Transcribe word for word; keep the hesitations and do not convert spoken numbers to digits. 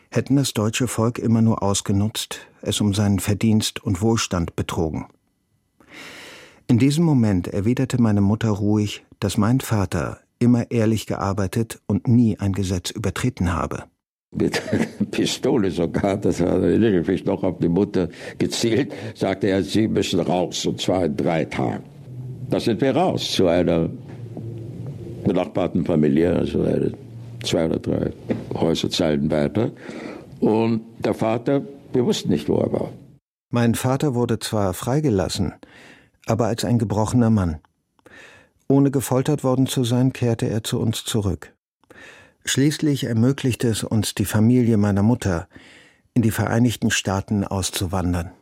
hätten das deutsche Volk immer nur ausgenutzt, es um seinen Verdienst und Wohlstand betrogen. In diesem Moment erwiderte meine Mutter ruhig, dass mein Vater immer ehrlich gearbeitet und nie ein Gesetz übertreten habe. Mit Pistole sogar, das hat er lediglich noch auf die Mutter gezielt, sagte er, Sie müssen raus, und zwar in drei Tagen. Da sind wir raus zu einer benachbarten Familie, also eine, zwei oder drei Häuserzeilen weiter. Und der Vater, wir wussten nicht, wo er war. Mein Vater wurde zwar freigelassen, aber als ein gebrochener Mann. Ohne gefoltert worden zu sein, kehrte er zu uns zurück. Schließlich ermöglichte es uns die Familie meiner Mutter, in die Vereinigten Staaten auszuwandern.